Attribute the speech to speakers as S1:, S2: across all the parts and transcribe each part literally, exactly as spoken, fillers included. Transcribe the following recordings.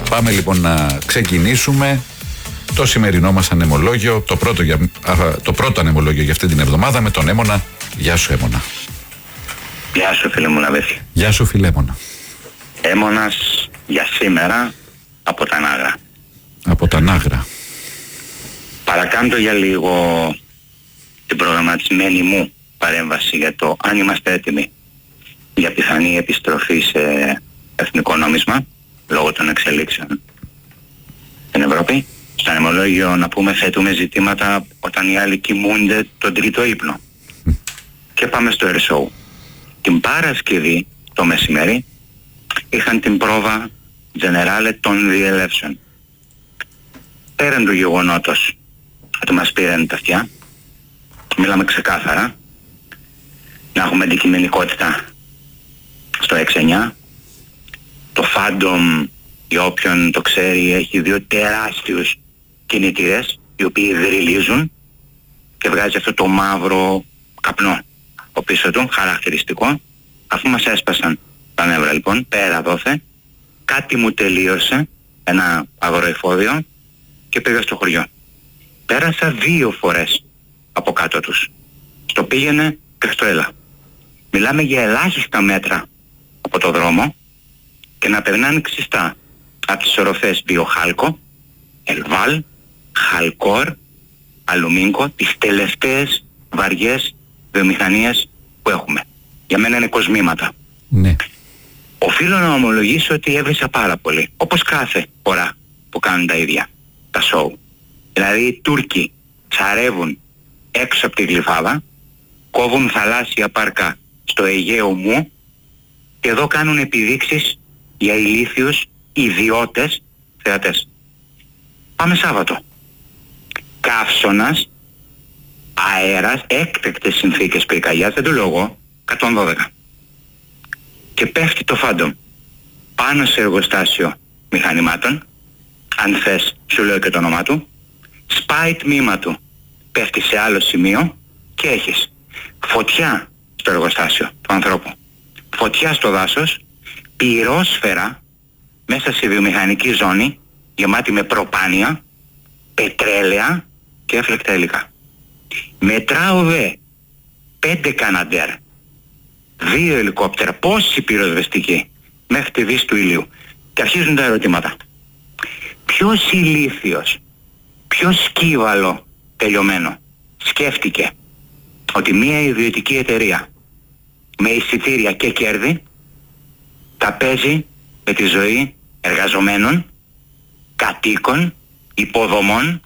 S1: Πάμε λοιπόν να ξεκινήσουμε το σημερινό μας ανεμολόγιο, το πρώτο, για, α, το πρώτο ανεμολόγιο για αυτή την εβδομάδα με τον Έμονα. Γεια σου Έμονα.
S2: Γεια σου φίλε μου Λαβέθη.
S1: Γεια σου φίλε Έμονα.
S2: Έμονας για σήμερα από τα Νάγρα.
S1: Από τα Νάγρα.
S2: Παρακάμπτω για λίγο την προγραμματισμένη μου παρέμβαση για το αν είμαστε έτοιμοι για πιθανή επιστροφή σε εθνικό νόμισμα λόγω των εξελίξεων στην Ευρώπη. Στο ανεμολόγιο να πούμε θέτουμε ζητήματα όταν οι άλλοι κοιμούνται τον τρίτο ύπνο. Και πάμε στο Air Show. Την Παρασκευή το μεσημέρι είχαν την πρόβα Generale των διελεύσεων. Πέραν του γεγονότος ότι μας πήραν τα αυτιά, μιλάμε ξεκάθαρα, να έχουμε αντικειμενικότητα στο έξι εννιά. Το Phantom, για όποιον το ξέρει, έχει δύο τεράστιους κινητήρες οι οποίοι δρυλίζουν και βγάζει αυτό το μαύρο καπνό από πίσω του, χαρακτηριστικό. Αφού μας έσπασαν τα νεύρα λοιπόν, πέρα δόθε, κάτι μου τελείωσε, ένα αγροεφόδιο, και πήγα στο χωριό. Πέρασα δύο φορές από κάτω τους. Στο πήγαινε και στο έλα. Μιλάμε για ελάχιστα μέτρα από το δρόμο και να περνάνε ξιστά από τις οροφές Βιοχάλκο, Ελβάλ, Χαλκόρ, Αλουμίνκο, τις τελευταίες βαριές βιομηχανίες που έχουμε. Για μένα είναι κοσμήματα.
S1: Ναι.
S2: Οφείλω να ομολογήσω ότι έβρισα πάρα πολύ. Όπως κάθε φορά που κάνουν τα ίδια, τα σοου. Δηλαδή οι Τούρκοι τσαρεύουν έξω από τη Γλυφάδα, κόβουν θαλάσσια πάρκα στο Αιγαίο μου και εδώ κάνουν επιδείξεις για ηλίθιους ιδιώτες θεατές. Πάμε Σάββατο. Καύσωνας, αέρας, έκτακτες συνθήκες πυρκαγιάς, δεν το λέω εγώ, εκατόν δώδεκα. Και πέφτει το Phantom πάνω σε εργοστάσιο μηχανημάτων, αν θες σου λέω και το όνομά του, σπάει τμήμα του, πέφτει σε άλλο σημείο και έχεις φωτιά στο εργοστάσιο του ανθρώπου, φωτιά στο δάσος, πυρόσφαιρα μέσα σε βιομηχανική ζώνη γεμάτη με προπάνια, πετρέλαια και έφλεκτα υλικά. Μετράω δε πέντε Καναντέρ, δύο ελικόπτερα, πόσοι πυροσβεστικοί μέχρι τη δύση του ηλίου, και αρχίζουν τα ερωτήματα. Ποιος ηλίθιος, ποιος σκύβαλο τελειωμένο σκέφτηκε ότι μια ιδιωτική εταιρεία με εισιτήρια και κέρδη τα παίζει με τη ζωή εργαζομένων, κατοίκων, υποδομών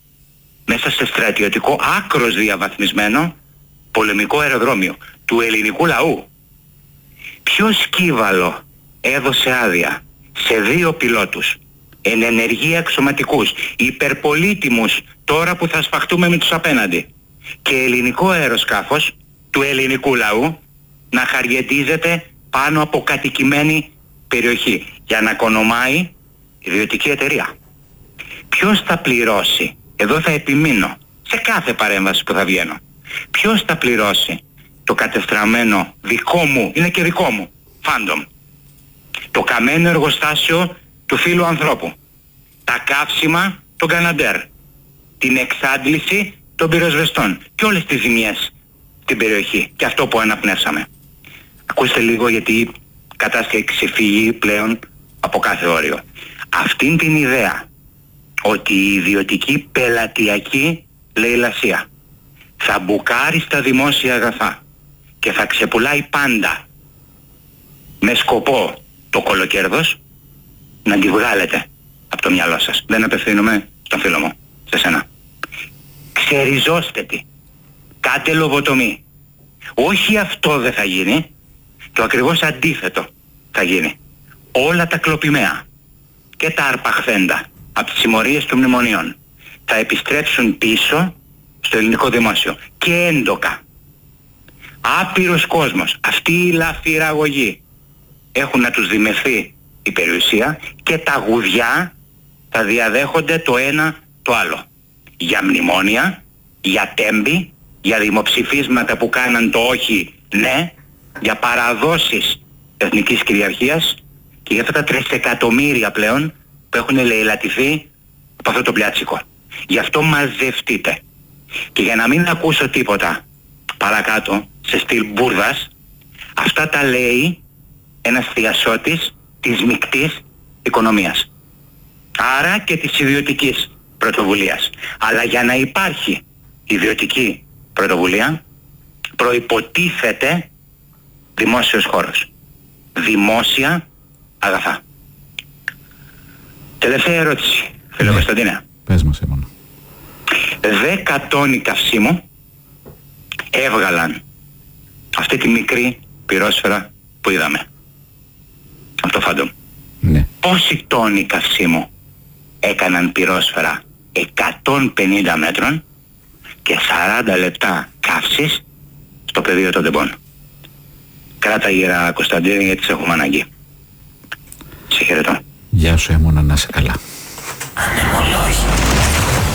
S2: μέσα σε στρατιωτικό άκρος διαβαθμισμένο πολεμικό αεροδρόμιο του ελληνικού λαού. Ποιο σκύβαλο έδωσε άδεια σε δύο πιλότους εν ενεργεία αξιωματικούς, υπερπολίτιμους τώρα που θα σφαχτούμε με τους απέναντι, και ελληνικό αεροσκάφος του ελληνικού λαού να χαριετίζεται πάνω από κατοικημένη περιοχή για να κονομάει ιδιωτική εταιρεία? Ποιος θα πληρώσει, εδώ θα επιμείνω σε κάθε παρέμβαση που θα βγαίνω, ποιος θα πληρώσει το κατεστραμμένο δικό μου, είναι και δικό μου, Phantom, το καμένο εργοστάσιο του φίλου ανθρώπου, τα καύσιμα των Καναντέρ, την εξάντληση των πυροσβεστών και όλες τις ζημιές στην περιοχή και αυτό που αναπνεύσαμε? Ακούστε λίγο, γιατί η κατάσταση έχει ξεφύγει πλέον από κάθε όριο. Αυτήν την ιδέα ότι η ιδιωτική πελατειακή λαιλασία θα μπουκάρει στα δημόσια αγαθά και θα ξεπουλάει πάντα με σκοπό το κολοκέρδος, να τη βγάλετε από το μυαλό σας. Δεν απευθύνομαι στον φίλο μου, σε σένα. Ξεριζώστε τη. Κάτε λοβοτομή. Όχι αυτό δεν θα γίνει, το ακριβώς αντίθετο θα γίνει. Όλα τα κλοπημαία και τα αρπαχθέντα από τις συμμορίες των μνημονίων θα επιστρέψουν πίσω στο ελληνικό δημόσιο και έντοκα. Άπειρος κόσμος, αυτή η λαφυραγωγή έχουν να τους δημευθεί η περιουσία και τα γουδιά θα διαδέχονται το ένα το άλλο. Για μνημόνια, για τέμπη, για δημοψηφίσματα που κάναν το όχι ναι, για παραδόσεις εθνικής κυριαρχίας και για αυτά τα τρισεκατομμύρια πλέον που έχουν λαιλατηθεί από αυτό το πλιάτσικο. Γι' αυτό μαζευτείτε. Και για να μην ακούσω τίποτα παρακάτω σε στυλ μπουρδας, αυτά τα λέει ένας θειασότης της μεικτής οικονομίας. Άρα και της ιδιωτικής πρωτοβουλίας. Αλλά για να υπάρχει ιδιωτική πρωτοβουλία προϋποτίθεται δημόσιος χώρος. Δημόσια αγαθά. Τελευταία ερώτηση, φίλε ναι. Κωνσταντίνε.
S1: Πες μας, Έμωνα.
S2: Δέκα τόνοι καυσίμου έβγαλαν αυτή τη μικρή πυρόσφαιρα που είδαμε. Από το Phantom.
S1: Ναι.
S2: Πόσοι τόνοι καυσίμου έκαναν πυρόσφαιρα εκατόν πενήντα μέτρων και σαράντα λεπτά καύσης στο πεδίο των τεμπών. Κράτα γύρα, Κωνσταντίνε, γιατί σε έχουμε ανάγκη. Σε χαιρετώ.
S1: Γεια σου, Έμωνα, να είσαι καλά.